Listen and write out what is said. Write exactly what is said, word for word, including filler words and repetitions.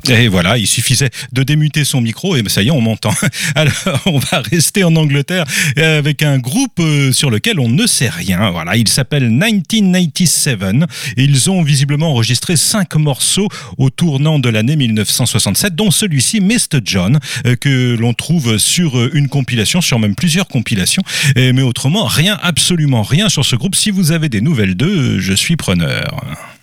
Et voilà, il suffisait de démuter son micro et ça y est, on m'entend. Alors, on va rester en Angleterre avec un groupe sur lequel on ne sait rien. Voilà, il s'appelle dix-neuf quatre-vingt-dix-sept et ils ont visiblement enregistré cinq morceaux au tournant de l'année mille neuf cent soixante-sept, dont celui-ci, mister John, que l'on trouve sur une compilation, sur même plusieurs compilations. Mais autrement, rien, absolument rien sur ce groupe. Si vous avez des nouvelles d'eux, je suis preneur.